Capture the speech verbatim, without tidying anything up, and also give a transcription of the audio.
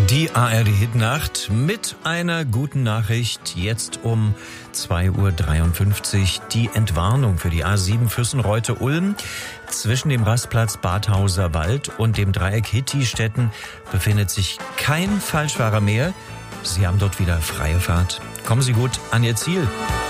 Die A R D-Hitnacht mit einer guten Nachricht. Jetzt um zwei Uhr dreiundfünfzig die Entwarnung für die A sieben Füssenreute-Ulm. Zwischen dem Rastplatz Badhauser Wald und dem Dreieck Hitti-Stetten befindet sich kein Falschfahrer mehr. Sie haben dort wieder freie Fahrt. Kommen Sie gut an Ihr Ziel.